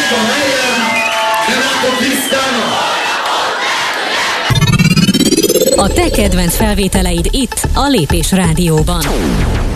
itt a helyen, nem látok tisztán. A te kedvenc felvételeid itt a Lépés Rádióban.